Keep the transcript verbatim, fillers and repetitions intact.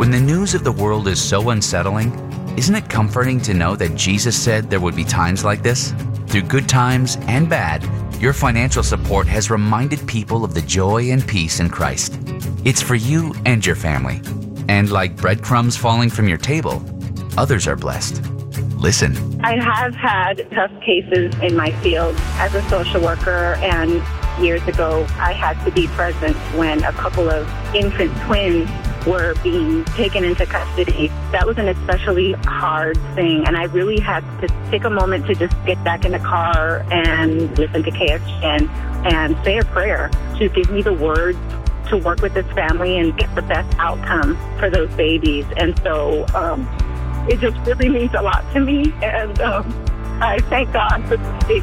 When the news of the world is so unsettling, isn't it comforting to know that Jesus said there would be times like this? Through good times and bad, your financial support has reminded people of the joy and peace in Christ. It's for you and your family. And like breadcrumbs falling from your table, others are blessed. Listen. I have had tough cases in my field as a social worker, and years ago I had to be present when a couple of infant twins were being taken into custody. That was an especially hard thing, and I really had to take a moment to just get back in the car and listen to K S G N and say a prayer to give me the words to work with this family and get the best outcome for those babies. And so um, it just really means a lot to me, and um, I thank God for this